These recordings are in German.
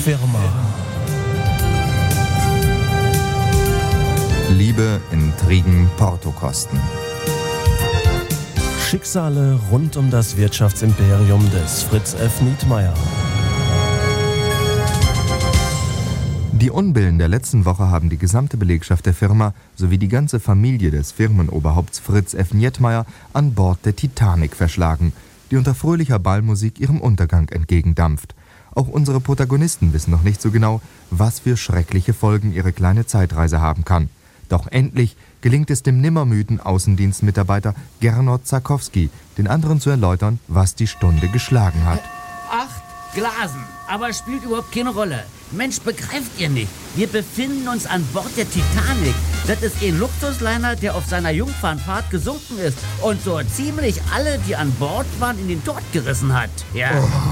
Firma. Liebe, Intrigen, Portokosten. Schicksale rund um das Wirtschaftsimperium des Fritz F. Nietmeyer. Die Unbillen der letzten Woche haben die gesamte Belegschaft der Firma sowie die ganze Familie des Firmenoberhaupts Fritz F. Nietmeyer an Bord der Titanic verschlagen, die unter fröhlicher Ballmusik ihrem Untergang entgegendampft. Auch unsere Protagonisten wissen noch nicht so genau, was für schreckliche Folgen ihre kleine Zeitreise haben kann. Doch endlich gelingt es dem nimmermüden Außendienstmitarbeiter Gernot Zakowski, den anderen zu erläutern, was die Stunde geschlagen hat. 8 Glasen, aber spielt überhaupt keine Rolle. Mensch, begreift ihr nicht? Wir befinden uns an Bord der Titanic. Das ist ein Luxusliner, der auf seiner Jungfernfahrt gesunken ist und so ziemlich alle, die an Bord waren, in den Tod gerissen hat. Ja.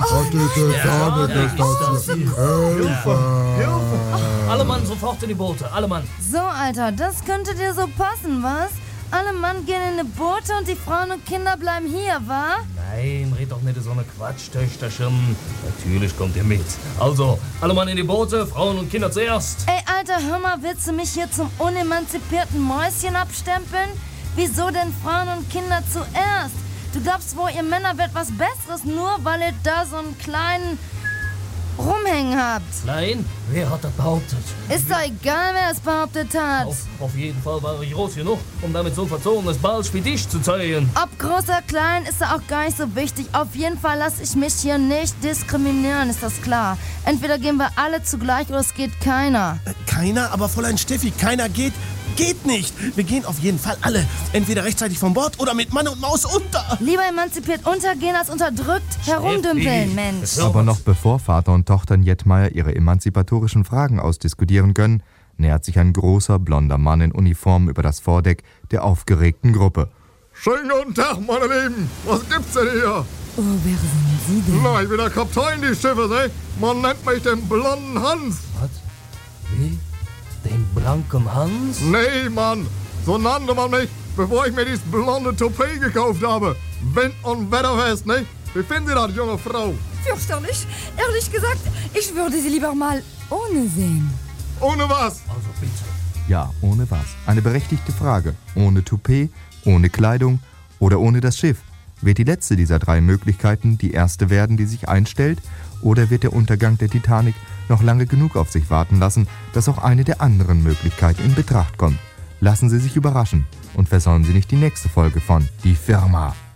Hilfe! Alle Mann sofort in die Boote, alle Mann. So, Alter, das könnte dir so passen, was? Alle Mann gehen in die Boote und die Frauen und Kinder bleiben hier, wa? Nein, red doch nicht so eine Quatsch, Töchterchen. Natürlich kommt ihr mit. Also, alle Mann in die Boote, Frauen und Kinder zuerst. Ey, Alter, hör mal, willst du mich hier zum unemanzipierten Mäuschen abstempeln? Wieso denn Frauen und Kinder zuerst? Du glaubst wohl, ihr Männer wird was Besseres, nur weil ihr da so einen kleinen rumhängen habt. Nein, wer hat das behauptet? Ist doch egal, wer es behauptet hat. Auf jeden Fall war ich groß genug, um damit so ein verzogenes Balsch wie dich zu zeigen. Ob groß oder klein, ist ja auch gar nicht so wichtig. Auf jeden Fall lasse ich mich hier nicht diskriminieren, ist das klar. Entweder gehen wir alle zugleich oder es geht keiner. Keiner? Aber Fräulein Steffi, keiner geht nicht. Wir gehen auf jeden Fall alle. Entweder rechtzeitig von Bord oder mit Mann und Maus unter. Lieber emanzipiert untergehen als unterdrückt herumdümpeln, Mensch. Aber noch bevor Vater und Tochter Nietmeyer ihre emanzipatorischen Fragen ausdiskutieren können, nähert sich ein großer, blonder Mann in Uniform über das Vordeck der aufgeregten Gruppe. Schönen guten Tag, meine Lieben. Was gibt's denn hier? Oh, wer sind Sie denn? Na, ich bin der Kapitän des Schiffes, ey. Man nennt mich den blonden Hans. Was? Wie? Den blanken Hans? Nee, Mann. So nannte man mich, bevor ich mir dieses blonde Toupet gekauft habe. Wind- und wetterfest, ne? Wie finden Sie das, junge Frau? Fürchterlich. Ehrlich gesagt, ich würde sie lieber mal ohne sehen. Ohne was? Also bitte. Ja, ohne was? Eine berechtigte Frage. Ohne Toupet, ohne Kleidung oder ohne das Schiff? Wird die letzte dieser 3 Möglichkeiten die erste werden, die sich einstellt? Oder wird der Untergang der Titanic noch lange genug auf sich warten lassen, dass auch eine der anderen Möglichkeiten in Betracht kommt? Lassen Sie sich überraschen und versäumen Sie nicht die nächste Folge von Die Firma.